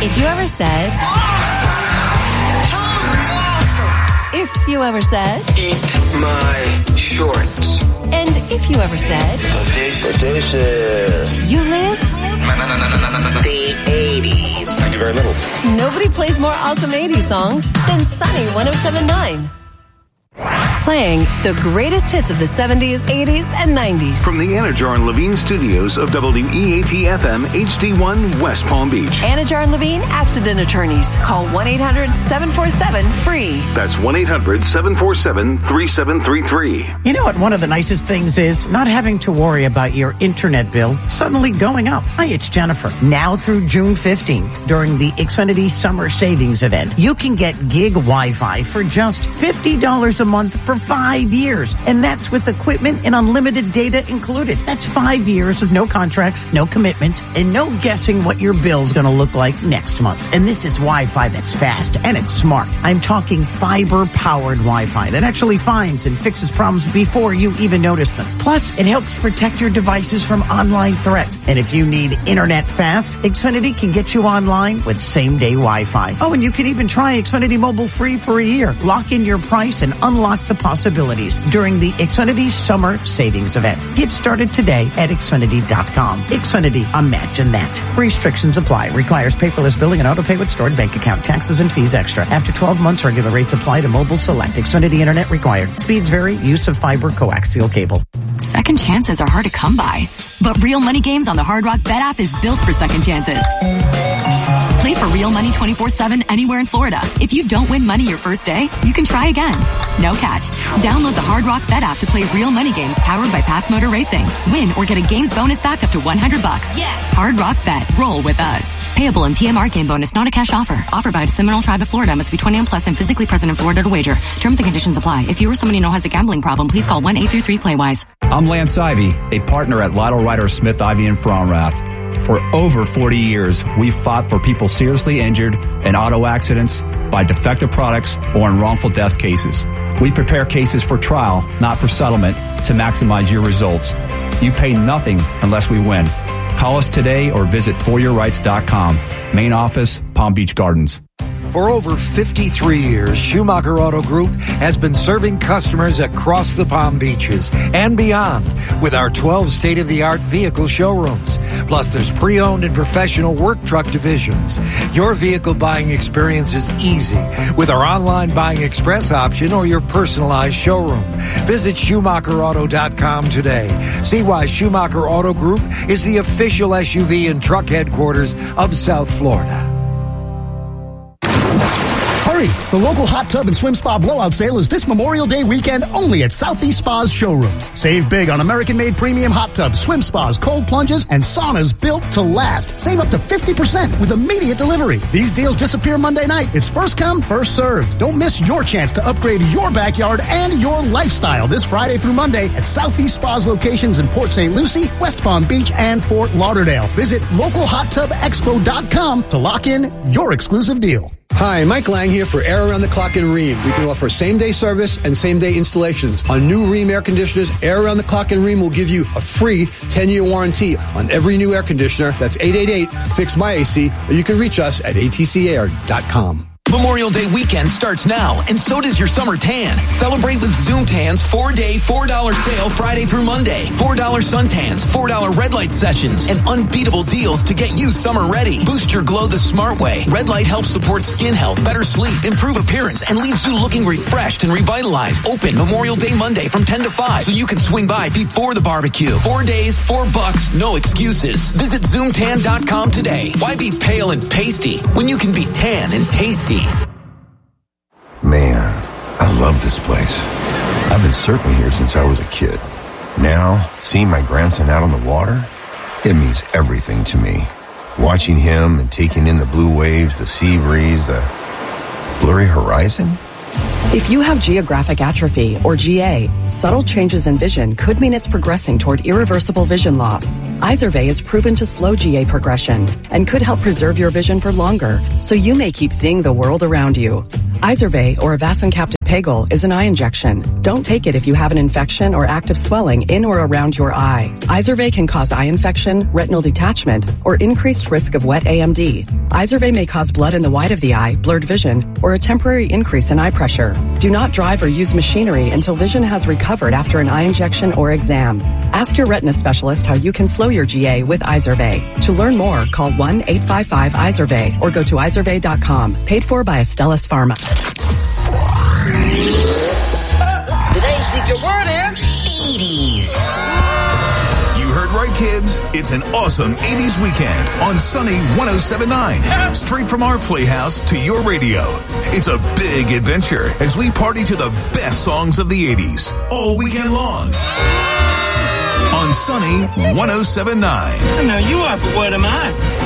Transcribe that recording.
If you ever said... If you ever said... Eat my shorts. And if you ever said... Audacious. You lived... The 80s. Thank you very little. Nobody plays more awesome 80s songs than Sunny 107.9. Playing the greatest hits of the 70s, 80s, and 90s. From the Anajar and Levine studios of WEAT-FM HD1 West Palm Beach. Anajar and Levine Accident Attorneys. Call 1-800-747-FREE. That's 1-800-747-3733. You know what one of the nicest things is? Not having to worry about your internet bill suddenly going up. Hi, it's Jennifer. Now through June 15th, during the Xfinity Summer Savings Event, you can get gig Wi-Fi for just $50 a month for 5 years. And that's with equipment and unlimited data included. That's 5 years with no contracts, no commitments, and no guessing what your bill's going to look like next month. And this is Wi-Fi that's fast and it's smart. I'm talking fiber-powered Wi-Fi that actually finds and fixes problems before you even notice them. Plus, it helps protect your devices from online threats. And if you need internet fast, Xfinity can get you online with same-day Wi-Fi. Oh, and you can even try Xfinity Mobile free for a year. Lock in your price and unlock the possibilities during the Xfinity Summer Savings Event. Get started today at Xfinity.com. Xfinity, imagine that. Restrictions apply. Requires paperless billing and auto pay with stored bank account. Taxes and fees extra. After 12 months, regular rates apply to mobile select. Xfinity Internet required. Speeds vary. Use of fiber coaxial cable. Second chances are hard to come by, but Real Money Games on the Hard Rock Bet app is built for second chances. Play for real money 24/7 anywhere in Florida. If you don't win money your first day, you can try again. No catch. Download the Hard Rock Bet app to play real money games powered by Pass Motor Racing. Win or get a games bonus back up to $100. Yes. Hard Rock Bet. Roll with us. Payable in PMR game bonus, not a cash offer. Offered by the Seminole Tribe of Florida. Must be 21 plus and physically present in Florida to wager. Terms and conditions apply. If you or someone you know has a gambling problem, please call 1-833-PLAY-WISE. I'm Lance Ivy, a partner at Lytle Ryder Smith Ivy in Fromrath. For over 40 years, we've fought for people seriously injured in auto accidents, by defective products, or in wrongful death cases. We prepare cases for trial, not for settlement, to maximize your results. You pay nothing unless we win. Call us today or visit foryourrights.com. Main office, Palm Beach Gardens. For over 53 years, Schumacher Auto Group has been serving customers across the Palm Beaches and beyond with our 12 state-of-the-art vehicle showrooms. Plus, there's pre-owned and professional work truck divisions. Your vehicle buying experience is easy with our online buying express option or your personalized showroom. Visit SchumacherAuto.com today. See why Schumacher Auto Group is the official SUV and truck headquarters of South Florida. Hurry! The local hot tub and swim spa blowout sale is this Memorial Day weekend only at Southeast Spa's showrooms. Save big on American-made premium hot tubs, swim spas, cold plunges, and saunas built to last. Save up to 50% with immediate delivery. These deals disappear Monday night. It's first come, first served. Don't miss your chance to upgrade your backyard and your lifestyle this Friday through Monday at Southeast Spa's locations in Port St. Lucie, West Palm Beach, and Fort Lauderdale. Visit localhottubexpo.com to lock in your exclusive deal. Hi, Mike Lang here for Air Around the Clock in Rheem. We can offer same-day service and same-day installations. On new Rheem air conditioners, Air Around the Clock in Rheem will give you a free 10-year warranty on every new air conditioner. That's 888-FIX-MY-AC, or you can reach us at atcair.com. Memorial Day weekend starts now, and so does your summer tan. Celebrate with Zoom Tan's 4-day, $4 sale Friday through Monday. $4 suntans, $4 red light sessions, and unbeatable deals to get you summer ready. Boost your glow the smart way. Red light helps support skin health, better sleep, improve appearance, and leaves you looking refreshed and revitalized. Open Memorial Day Monday from 10 to 5, so you can swing by before the barbecue. 4 days, $4, no excuses. Visit ZoomTan.com today. Why be pale and pasty when you can be tan and tasty? Man, I love this place. I've been surfing here since I was a kid. Now, seeing my grandson out on the water, it means everything to me. Watching him and taking in the blue waves, the sea breeze, the blurry horizon. If you have geographic atrophy, or GA, subtle changes in vision could mean it's progressing toward irreversible vision loss. Izervay is proven to slow GA progression and could help preserve your vision for longer, so you may keep seeing the world around you. Izervay or avastin captive Pagel is an eye injection. Don't take it if you have an infection or active swelling in or around your eye. Izervay can cause eye infection, retinal detachment, or increased risk of wet AMD. Izervay may cause blood in the white of the eye, blurred vision, or a temporary increase in eye pressure. Do not drive or use machinery until vision has recovered after an eye injection or exam. Ask your retina specialist how you can slow your GA with Izervay. To learn more, call 1-855-IZERVAY or go to izervay.com. Paid for by Astellas Pharma. Today's secret word is 80s. You heard right, kids. It's an awesome 80s weekend on Sunny 107.9. Straight from our playhouse to your radio. It's a big adventure as we party to the best songs of the 80s all weekend long. On Sunny 107.9. Now you are the word of mine.